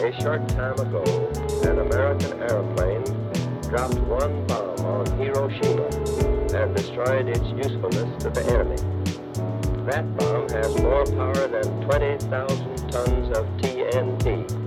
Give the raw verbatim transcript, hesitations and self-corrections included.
A short time ago, an American airplane dropped one bomb on Hiroshima and destroyed its usefulness to the enemy. That bomb has more power than twenty thousand tons of T N T.